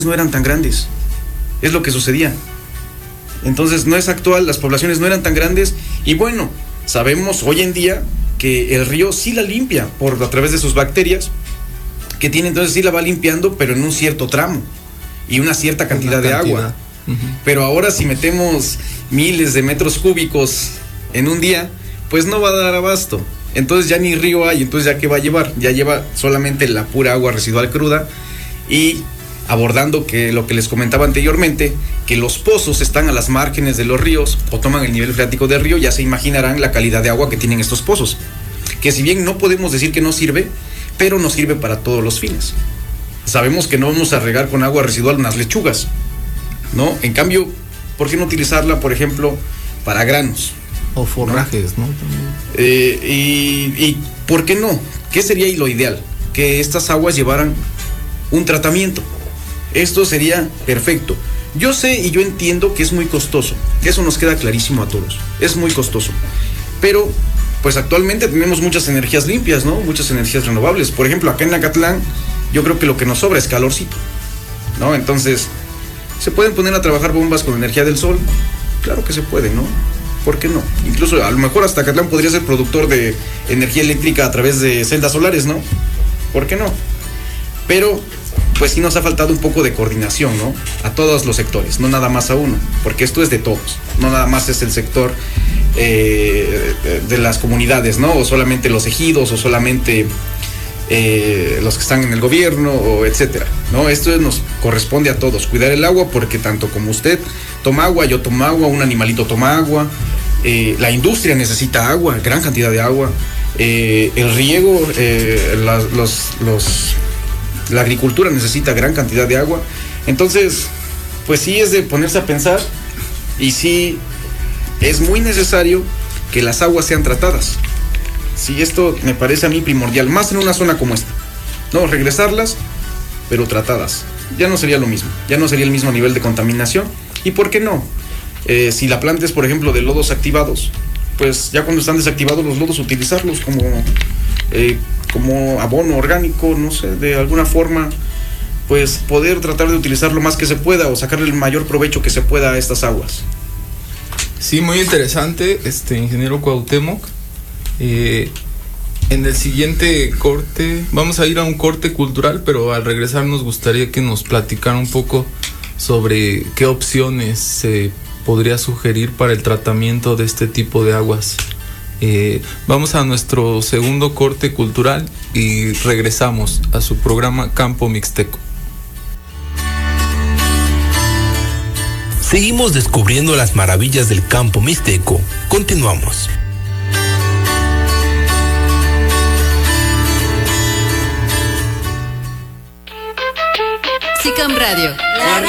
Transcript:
no eran tan grandes. Es lo que sucedía. Entonces no es actual, las poblaciones no eran tan grandes. Y bueno, sabemos hoy en día que el río sí la limpia a través de sus bacterias que tiene, entonces sí la va limpiando, pero en un cierto tramo y una cierta cantidad de agua. Uh-huh. Pero ahora si metemos miles de metros cúbicos en un día, pues no va a dar abasto. Entonces ya ni río hay, entonces ya ¿qué va a llevar? Ya lleva solamente la pura agua residual cruda. Y abordando que lo que les comentaba anteriormente, que los pozos están a las márgenes de los ríos o toman el nivel freático del río, ya se imaginarán la calidad de agua que tienen estos pozos, que si bien no podemos decir que no sirve, pero no sirve para todos los fines. Sabemos que no vamos a regar con agua residual unas lechugas, ¿no? En cambio, ¿por qué no utilizarla, por ejemplo, para granos? O forrajes, ¿no? Y ¿por qué no? ¿Qué sería lo ideal? Que estas aguas llevaran un tratamiento. Esto sería perfecto. Yo sé y yo entiendo que es muy costoso. Eso nos queda clarísimo a todos. Es muy costoso. Pero, pues actualmente tenemos muchas energías limpias, ¿no? Muchas energías renovables. Por ejemplo, acá en Acatlán, yo creo que lo que nos sobra es calorcito, ¿no? Entonces, ¿se pueden poner a trabajar bombas con energía del sol? Claro que se puede, ¿no? ¿Por qué no? Incluso a lo mejor hasta Acatlán podría ser productor de energía eléctrica a través de celdas solares, ¿no? ¿Por qué no? Pero pues sí nos ha faltado un poco de coordinación, ¿no? A todos los sectores, no nada más a uno, porque esto es de todos, no nada más es el sector de las comunidades, ¿no? O solamente los ejidos, o solamente los que están en el gobierno, o etcétera, ¿no? Esto nos corresponde a todos, cuidar el agua, porque tanto como usted toma agua, yo tomo agua, un animalito toma agua, la industria necesita agua, gran cantidad de agua, el riego, la agricultura necesita gran cantidad de agua. Entonces, pues sí es de ponerse a pensar, y sí es muy necesario que las aguas sean tratadas. Sí, esto me parece a mí primordial, más en una zona como esta, no, regresarlas, pero tratadas. Ya no sería lo mismo, ya no sería el mismo nivel de contaminación. ¿Y por qué no? Si la planta es, por ejemplo, de lodos activados, pues ya cuando están desactivados los lodos, utilizarlos como abono orgánico, no sé, de alguna forma, pues poder tratar de utilizar lo más que se pueda o sacarle el mayor provecho que se pueda a estas aguas. Sí, muy interesante, ingeniero Cuauhtémoc. En el siguiente corte, vamos a ir a un corte cultural, pero al regresar nos gustaría que nos platicara un poco sobre qué opciones se podría sugerir para el tratamiento de este tipo de aguas. Vamos a nuestro segundo corte cultural y regresamos a su programa Campo Mixteco. Seguimos descubriendo las maravillas del campo mixteco. Continuamos. SICAM Radio, la